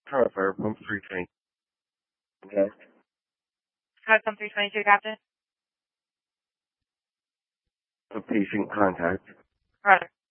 Hello, Fire Pump 320. Yes. Custom 322, Captain. A patient contact. Roger.